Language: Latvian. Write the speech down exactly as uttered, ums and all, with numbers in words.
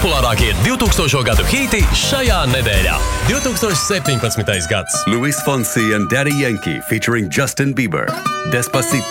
Populārākie divtūkstošo gadu hīti šajā nedēļā. divtūkstoš septiņpadsmitais gads. Luis Fonsi and Daddy Yankee featuring Justin Bieber. Despacito.